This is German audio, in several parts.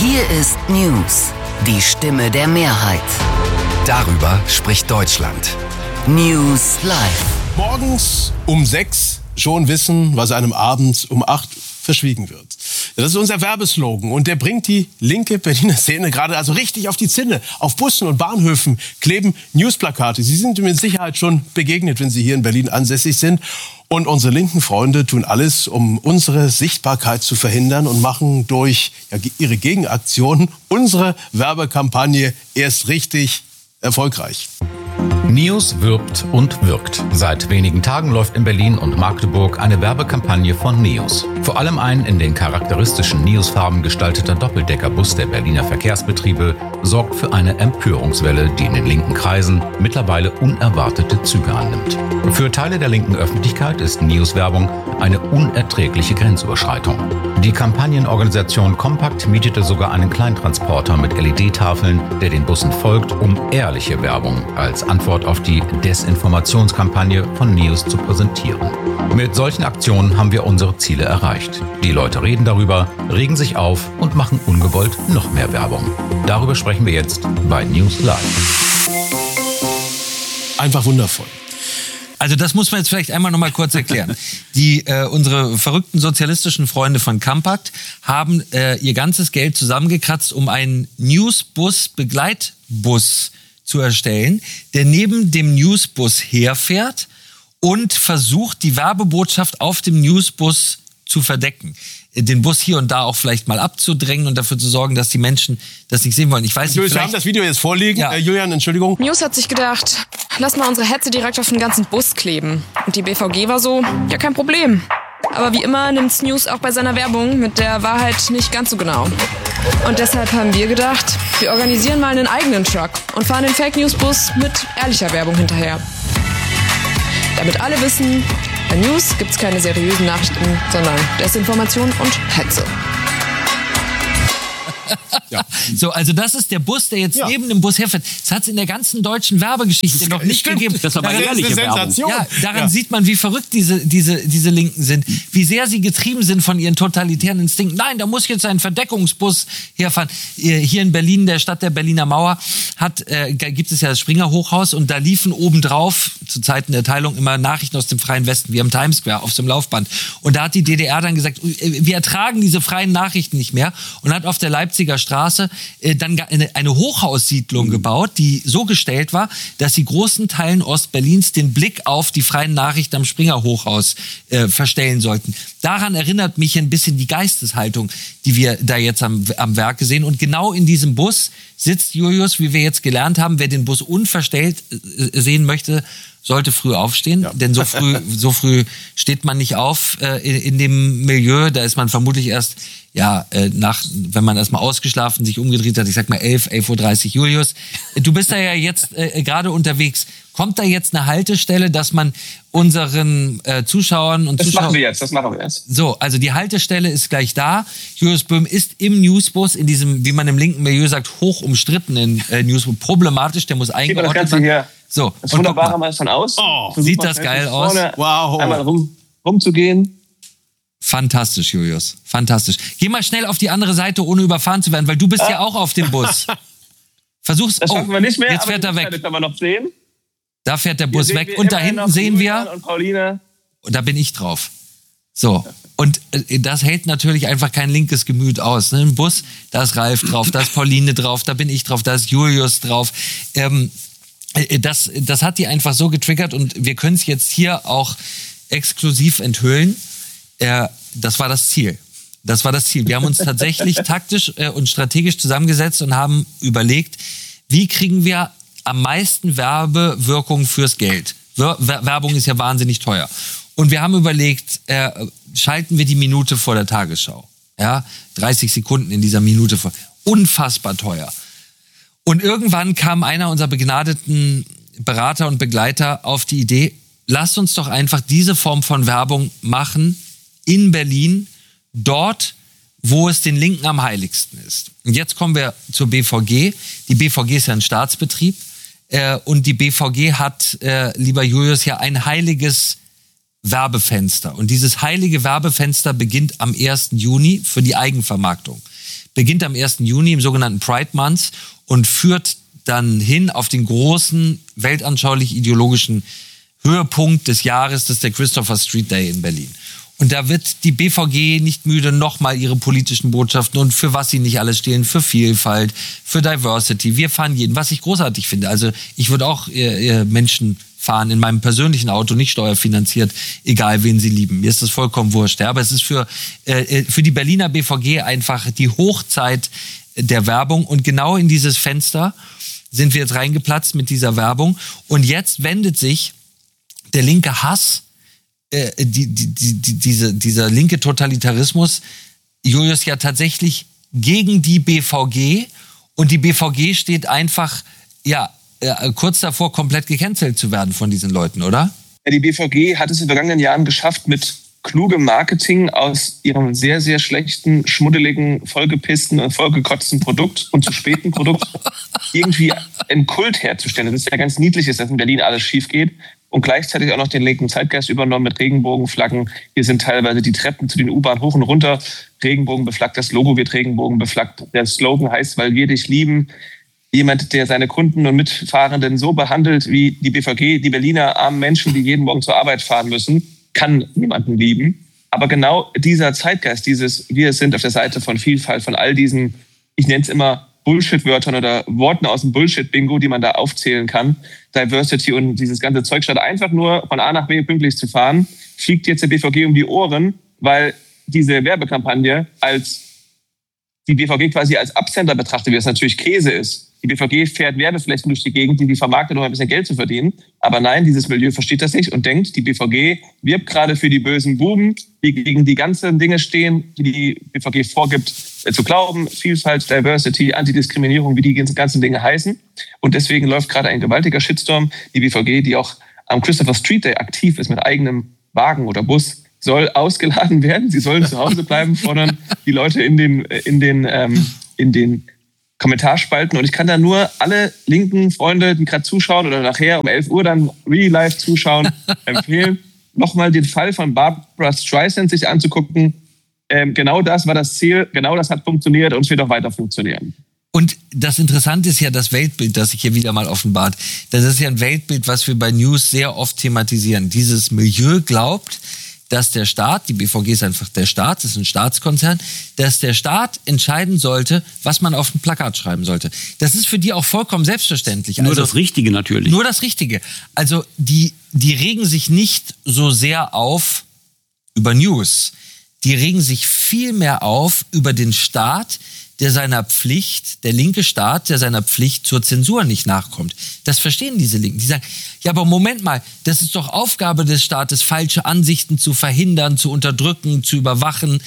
Hier ist News, die Stimme der Mehrheit. Darüber spricht Deutschland. News Live. Morgens um 6 schon wissen, was einem abends um 8 verschwiegen wird. Das ist unser Werbeslogan und der bringt die linke Berliner Szene gerade also richtig auf die Zinne. Auf Bussen und Bahnhöfen kleben Newsplakate. Sie sind mit Sicherheit schon begegnet, wenn Sie hier in Berlin ansässig sind. Und unsere linken Freunde tun alles, um unsere Sichtbarkeit zu verhindern und machen durch ihre Gegenaktionen unsere Werbekampagne erst richtig erfolgreich. News wirbt und wirkt. Seit wenigen Tagen läuft in Berlin und Magdeburg eine Werbekampagne von Neos. Vor allem ein in den charakteristischen Neos-Farben gestalteter Doppeldeckerbus der Berliner Verkehrsbetriebe sorgt für eine Empörungswelle, die in den linken Kreisen mittlerweile unerwartete Züge annimmt. Für Teile der linken Öffentlichkeit ist Neos-Werbung eine unerträgliche Grenzüberschreitung. Die Kampagnenorganisation Compact mietete sogar einen Kleintransporter mit LED-Tafeln, der den Bussen folgt, um ehrliche Werbung als Antwort auf die Desinformationskampagne von Neos zu präsentieren. Mit solchen Aktionen haben wir unsere Ziele erreicht. Die Leute reden darüber, regen sich auf und machen ungewollt noch mehr Werbung. Darüber sprechen wir jetzt bei News Live. Einfach wundervoll. Also das muss man jetzt vielleicht einmal noch mal kurz erklären. Unsere verrückten sozialistischen Freunde von Compact haben ihr ganzes Geld zusammengekratzt, um einen Newsbus-Begleitbus zu erstellen, der neben dem Newsbus herfährt und versucht, die Werbebotschaft auf dem Newsbus zu verdecken. Den Bus hier und da auch vielleicht mal abzudrängen und dafür zu sorgen, dass die Menschen das nicht sehen wollen. Ich weiß nicht, wir haben das Video jetzt vorliegen. Ja. Julian, Entschuldigung. News hat sich gedacht, lass mal unsere Hetze direkt auf den ganzen Bus kleben. Und die BVG war so, ja, kein Problem. Aber wie immer nimmt's News auch bei seiner Werbung mit der Wahrheit nicht ganz so genau. Und deshalb haben wir gedacht, wir organisieren mal einen eigenen Truck und fahren den Fake-News-Bus mit ehrlicher Werbung hinterher. Damit alle wissen, bei News gibt's keine seriösen Nachrichten, sondern Desinformation und Hetze. Ja. So, also das ist der Bus, der jetzt neben dem Bus herfährt. Das hat es in der ganzen deutschen Werbegeschichte noch nicht gegeben. Das war eine ehrliche Sensation. Ja, daran sieht man, wie verrückt diese Linken sind. Wie sehr sie getrieben sind von ihren totalitären Instinkten. Nein, da muss jetzt ein Verdeckungsbus herfahren. Hier in Berlin, der Stadt der Berliner Mauer, gibt es ja das Springer Hochhaus und da liefen obendrauf zu Zeiten der Teilung immer Nachrichten aus dem Freien Westen, wie am Times Square auf so einem Laufband. Und da hat die DDR dann gesagt, wir ertragen diese freien Nachrichten nicht mehr und hat auf der Leipziger Straße dann eine Hochhaussiedlung gebaut, die so gestellt war, dass sie großen Teilen Ostberlins den Blick auf die freien Nachrichten am Springer Hochhaus verstellen sollten. Daran erinnert mich ein bisschen die Geisteshaltung, die wir da jetzt am Werke sehen. Und genau in diesem Bus sitzt Julius, wie wir jetzt gelernt haben. Wer den Bus unverstellt sehen möchte, sollte früh aufstehen, denn so früh steht man nicht auf in dem Milieu. Da ist man vermutlich erst wenn man erstmal ausgeschlafen, sich umgedreht hat, ich sag mal 11:30 Uhr. Julius, du bist da ja jetzt gerade unterwegs. Kommt da jetzt eine Haltestelle, dass man unseren Zuschauern und Zuschauern... Das machen wir jetzt. So, also die Haltestelle ist gleich da. Julius Böhm ist im Newsbus, in diesem, wie man im linken Milieu sagt, hoch umstrittenen Newsbus. Problematisch, der muss eingeordnet werden. So, das Wunderbare mal von aus. Sieht das geil aus? Wow. Einmal rumzugehen. Fantastisch, Julius. Fantastisch. Geh mal schnell auf die andere Seite, ohne überfahren zu werden, weil du bist ja auch auf dem Bus. Versuch's. Das schaffen wir nicht mehr. Jetzt fährt er weg. Das kann man noch sehen. Da fährt der Bus weg. Und da hinten sehen wir... Und Pauline. Und da bin ich drauf. So. Und das hält natürlich einfach kein linkes Gemüt aus. Ne? Im Bus, da ist Ralf drauf, da ist Pauline drauf, da bin ich drauf, da ist Julius drauf. Das hat die einfach so getriggert und wir können es jetzt hier auch exklusiv enthüllen. Das war das Ziel. Wir haben uns tatsächlich taktisch und strategisch zusammengesetzt und haben überlegt, wie kriegen wir am meisten Werbewirkung fürs Geld. Werbung ist ja wahnsinnig teuer. Und wir haben überlegt, schalten wir die Minute vor der Tagesschau. Ja, 30 Sekunden in dieser Minute vor. Unfassbar teuer. Und irgendwann kam einer unserer begnadeten Berater und Begleiter auf die Idee, lasst uns doch einfach diese Form von Werbung machen in Berlin, dort, wo es den Linken am heiligsten ist. Und jetzt kommen wir zur BVG. Die BVG ist ja ein Staatsbetrieb und die BVG hat, lieber Julius, ja ein heiliges Werbefenster. Und dieses heilige Werbefenster beginnt am 1. Juni für die Eigenvermarktung. beginnt am 1. Juni im sogenannten Pride Month und führt dann hin auf den großen weltanschaulich-ideologischen Höhepunkt des Jahres, das ist der Christopher Street Day in Berlin. Und da wird die BVG nicht müde, nochmal ihre politischen Botschaften und für was sie nicht alles stehen, für Vielfalt, für Diversity. Wir fahren jeden, was ich großartig finde. Also ich würde auch Menschen fahren in meinem persönlichen Auto, nicht steuerfinanziert, egal wen sie lieben. Mir ist das vollkommen wurscht. Ja, aber es ist für die Berliner BVG einfach die Hochzeit der Werbung. Und genau in dieses Fenster sind wir jetzt reingeplatzt mit dieser Werbung. Und jetzt wendet sich der linke Hass, dieser linke Totalitarismus, Julius, ja tatsächlich gegen die BVG. Und die BVG steht einfach, kurz davor, komplett gecancelt zu werden von diesen Leuten, oder? Ja, die BVG hat es in den vergangenen Jahren geschafft, mit klugem Marketing aus ihrem sehr, sehr schlechten, schmuddeligen, vollgepissten und vollgekotzten Produkt und zu späten Produkt irgendwie einen Kult herzustellen. Das ist ja ganz niedlich, dass in Berlin alles schief geht. Und gleichzeitig auch noch den linken Zeitgeist übernommen mit Regenbogenflaggen. Hier sind teilweise die Treppen zu den U-Bahnen hoch und runter regenbogenbeflaggt. Das Logo wird regenbogenbeflaggt. Der Slogan heißt, weil wir dich lieben. Jemand, der seine Kunden und Mitfahrenden so behandelt wie die BVG, die Berliner armen Menschen, die jeden Morgen zur Arbeit fahren müssen, kann niemanden lieben. Aber genau dieser Zeitgeist, wir sind auf der Seite von Vielfalt, von all diesen, ich nenne es immer Bullshit-Wörtern oder Worten aus dem Bullshit-Bingo, die man da aufzählen kann, Diversity und dieses ganze Zeug, statt einfach nur von A nach B pünktlich zu fahren, fliegt jetzt der BVG um die Ohren, weil diese Werbekampagne als die BVG quasi als Absender betrachtet, wie es natürlich Käse ist. Die BVG fährt Werbeflächen durch die Gegend, die vermarktet, um ein bisschen Geld zu verdienen. Aber nein, dieses Milieu versteht das nicht und denkt, die BVG wirbt gerade für die bösen Buben, die gegen die ganzen Dinge stehen, die die BVG vorgibt, zu glauben. Vielfalt, Diversity, Antidiskriminierung, wie die ganzen Dinge heißen. Und deswegen läuft gerade ein gewaltiger Shitstorm. Die BVG, die auch am Christopher Street Day aktiv ist mit eigenem Wagen oder Bus, soll ausgeladen werden. Sie sollen zu Hause bleiben, fordern die Leute in den Kommentarspalten. Und ich kann da nur alle linken Freunde, die gerade zuschauen oder nachher um 11 Uhr dann real live zuschauen, empfehlen, nochmal den Fall von Barbra Streisand sich anzugucken. Genau das war das Ziel, genau das hat funktioniert und es wird auch weiter funktionieren. Und das Interessante ist ja das Weltbild, das sich hier wieder mal offenbart. Das ist ja ein Weltbild, was wir bei News sehr oft thematisieren. Dieses Milieu glaubt, dass der Staat, die BVG ist einfach der Staat, das ist ein Staatskonzern, dass der Staat entscheiden sollte, was man auf ein Plakat schreiben sollte. Das ist für die auch vollkommen selbstverständlich. Nur das Richtige natürlich. Nur das Richtige. Also die regen sich nicht so sehr auf über News. Die regen sich viel mehr auf über den Staat, der linke Staat, der seiner Pflicht zur Zensur nicht nachkommt. Das verstehen diese Linken. Die sagen, ja, aber Moment mal, das ist doch Aufgabe des Staates, falsche Ansichten zu verhindern, zu unterdrücken, zu überwachen,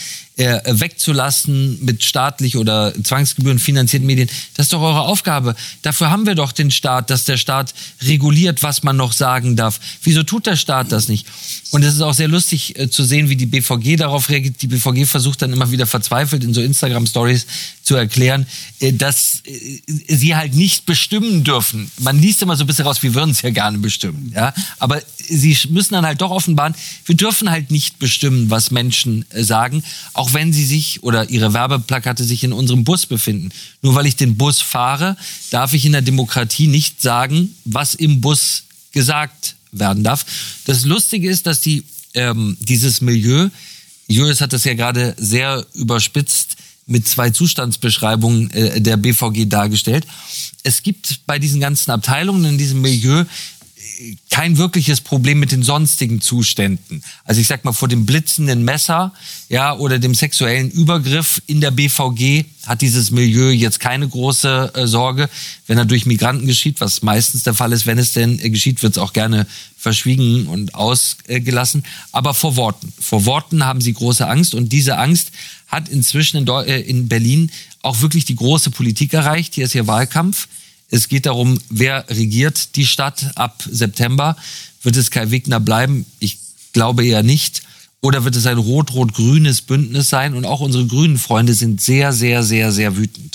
wegzulassen mit staatlich oder Zwangsgebühren finanzierten Medien. Das ist doch eure Aufgabe. Dafür haben wir doch den Staat, dass der Staat reguliert, was man noch sagen darf. Wieso tut der Staat das nicht? Und es ist auch sehr lustig zu sehen, wie die BVG darauf reagiert. Die BVG versucht dann immer wieder verzweifelt in so Instagram-Stories zu erklären, dass sie halt nicht bestimmen dürfen. Man liest immer so ein bisschen raus, wir würden es ja gerne bestimmen. Ja? Aber sie müssen dann halt doch offenbaren, wir dürfen halt nicht bestimmen, was Menschen sagen, auch wenn sie sich oder ihre Werbeplakate sich in unserem Bus befinden. Nur weil ich den Bus fahre, darf ich in der Demokratie nicht sagen, was im Bus gesagt werden darf. Das Lustige ist, dass dieses Milieu, Julius hat das ja gerade sehr überspitzt mit 2 Zustandsbeschreibungen der BVG dargestellt. Es gibt bei diesen ganzen Abteilungen in diesem Milieu kein wirkliches Problem mit den sonstigen Zuständen. Also ich sag mal, vor dem blitzenden Messer, ja, oder dem sexuellen Übergriff in der BVG hat dieses Milieu jetzt keine große Sorge. Wenn er durch Migranten geschieht, was meistens der Fall ist, wenn es denn geschieht, wird es auch gerne verschwiegen und ausgelassen. Aber vor Worten haben sie große Angst und diese Angst hat inzwischen in Berlin auch wirklich die große Politik erreicht. Hier ist hier Wahlkampf. Es geht darum, wer regiert die Stadt ab September. Wird es Kai Wegner bleiben? Ich glaube eher nicht. Oder wird es ein rot-rot-grünes Bündnis sein? Und auch unsere grünen Freunde sind sehr, sehr, sehr, sehr wütend.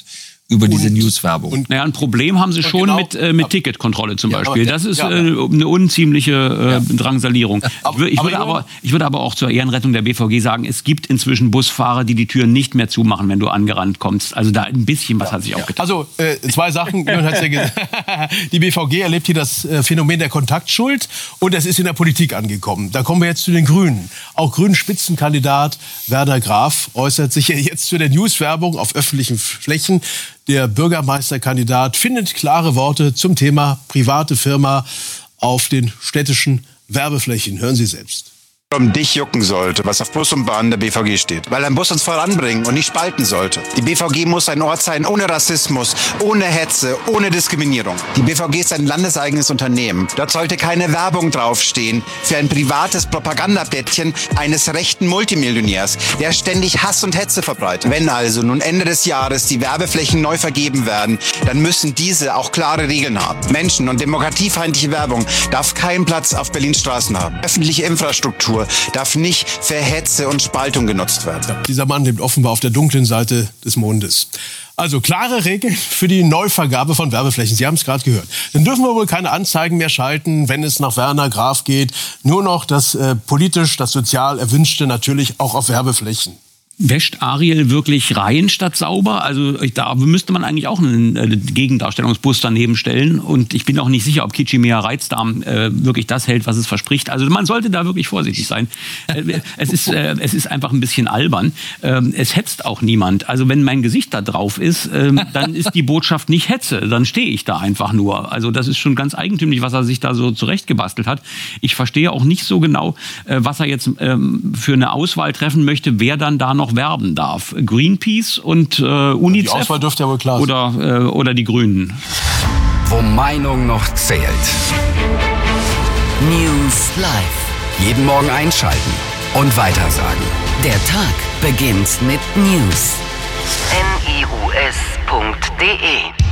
über diese Newswerbung. Naja, ein Problem haben sie schon mit Ticketkontrolle zum Beispiel. Das ist eine unziemliche Drangsalierung. Ich würde aber auch zur Ehrenrettung der BVG sagen, es gibt inzwischen Busfahrer, die Tür nicht mehr zumachen, wenn du angerannt kommst. Also da ein bisschen was hat sich auch getan. Also 2 Sachen. Hat's ja gesagt. Die BVG erlebt hier das Phänomen der Kontaktschuld und es ist in der Politik angekommen. Da kommen wir jetzt zu den Grünen. Auch Grünen-Spitzenkandidat Werner Graf äußert sich ja jetzt zu der Newswerbung auf öffentlichen Flächen. Der Bürgermeisterkandidat findet klare Worte zum Thema private Firma auf den städtischen Werbeflächen. Hören Sie selbst. Dich jucken sollte, was auf Bus und Bahn der BVG steht. Weil ein Bus uns voranbringen und nicht spalten sollte. Die BVG muss ein Ort sein ohne Rassismus, ohne Hetze, ohne Diskriminierung. Die BVG ist ein landeseigenes Unternehmen. Dort sollte keine Werbung draufstehen für ein privates Propagandablättchen eines rechten Multimillionärs, der ständig Hass und Hetze verbreitet. Wenn also nun Ende des Jahres die Werbeflächen neu vergeben werden, dann müssen diese auch klare Regeln haben. Menschen- und demokratiefeindliche Werbung darf keinen Platz auf Berlins Straßen haben. Öffentliche Infrastruktur darf nicht für Hetze und Spaltung genutzt werden. Dieser Mann lebt offenbar auf der dunklen Seite des Mondes. Also klare Regeln für die Neuvergabe von Werbeflächen. Sie haben es gerade gehört. Dann dürfen wir wohl keine Anzeigen mehr schalten, wenn es nach Werner Graf geht. Nur noch das politisch, das sozial Erwünschte natürlich auch auf Werbeflächen. Wäscht Ariel wirklich rein statt sauber? Also da müsste man eigentlich auch einen Gegendarstellungsbus daneben stellen. Und ich bin auch nicht sicher, ob Kichimea Reizdarm wirklich das hält, was es verspricht. Also man sollte da wirklich vorsichtig sein. Es ist einfach ein bisschen albern. Es hetzt auch niemand. Also wenn mein Gesicht da drauf ist, dann ist die Botschaft nicht Hetze. Dann stehe ich da einfach nur. Also das ist schon ganz eigentümlich, was er sich da so zurechtgebastelt hat. Ich verstehe auch nicht so genau, was er jetzt für eine Auswahl treffen möchte, wer dann da noch werben darf. Greenpeace und UNICEF. Die Auswahl dürfte ja wohl klar sein. Oder die Grünen. Wo Meinung noch zählt. News Live. Jeden Morgen einschalten und weitersagen. Der Tag beginnt mit News. news.de